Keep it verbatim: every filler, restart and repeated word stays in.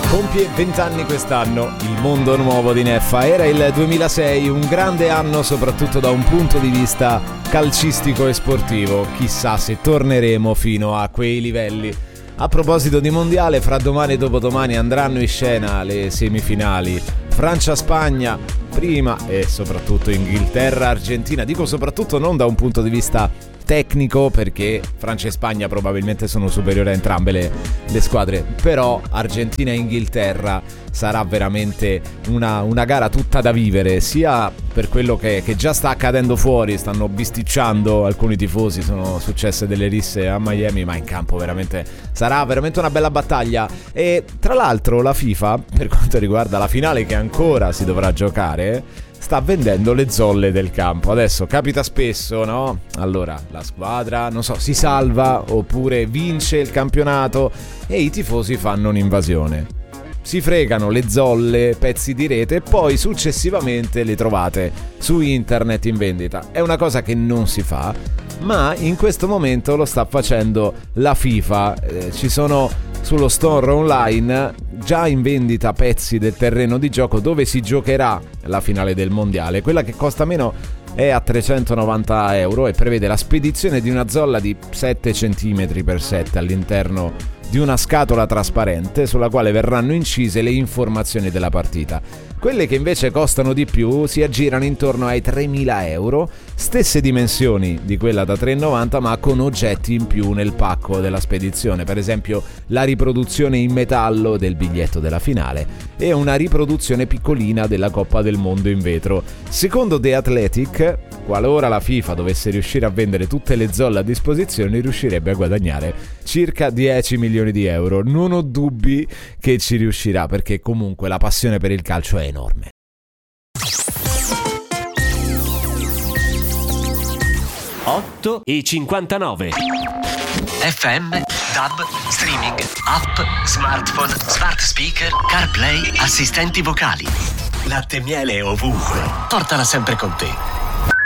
Compie venti anni quest'anno, il mondo nuovo di Neffa. Era il duemilasei, un grande anno soprattutto da un punto di vista calcistico e sportivo. Chissà se torneremo fino a quei livelli. A proposito di mondiale, fra domani e dopodomani andranno in scena le semifinali. Francia-Spagna prima e soprattutto Inghilterra-Argentina. Dico soprattutto non da un punto di vista tecnico, perché Francia e Spagna probabilmente sono superiori a entrambe le, le squadre, però Argentina e Inghilterra sarà veramente una, una gara tutta da vivere, sia per quello che, che già sta accadendo fuori. Stanno bisticciando alcuni tifosi, sono successe delle risse a Miami, ma in campo veramente sarà veramente una bella battaglia. E tra l'altro la FIFA, per quanto riguarda la finale che ancora si dovrà giocare, sta vendendo le zolle del campo. Adesso capita spesso, no? Allora la squadra, non so, si salva oppure vince il campionato e i tifosi fanno un'invasione. Si fregano le zolle, pezzi di rete e poi successivamente le trovate su internet in vendita. È una cosa che non si fa, ma in questo momento lo sta facendo la FIFA. Eh, ci sono sullo store online già in vendita pezzi del terreno di gioco dove si giocherà la finale del mondiale. Quella che costa meno è a trecentonovanta euro e prevede la spedizione di una zolla di sette centimetri per sette all'interno di una scatola trasparente sulla quale verranno incise le informazioni della partita. Quelle che invece costano di più si aggirano intorno ai tremila euro, stesse dimensioni di quella da tre e novanta, ma con oggetti in più nel pacco della spedizione, per esempio la riproduzione in metallo del biglietto della finale e una riproduzione piccolina della Coppa del Mondo in vetro. Secondo The Athletic, qualora la FIFA dovesse riuscire a vendere tutte le zolle a disposizione, riuscirebbe a guadagnare circa dieci milioni di euro. Non ho dubbi che ci riuscirà, perché comunque la passione per il calcio è enorme. otto e cinquantanove. F M, DAB, streaming, app, smartphone, smart speaker, CarPlay, assistenti vocali. Latte e miele ovunque. Portala sempre con te.